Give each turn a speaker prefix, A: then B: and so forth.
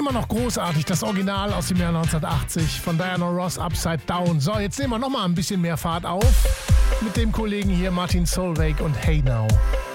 A: immer noch großartig, das Original aus dem Jahr 1980 von Diana Ross, Upside Down. So, jetzt nehmen wir nochmal ein bisschen mehr Fahrt auf mit dem Kollegen hier Martin Solveig und Hey Now.